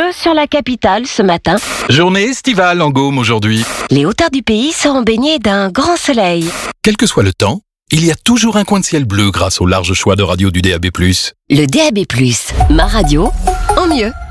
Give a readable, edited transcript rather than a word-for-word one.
sur la capitale ce matin. Journée estivale en Gaume aujourd'hui. Les hauteurs du pays seront baignées d'un grand soleil. Quel que soit le temps, il y a toujours un coin de ciel bleu grâce au large choix de radio du DAB+. Le DAB+, ma radio, en mieux.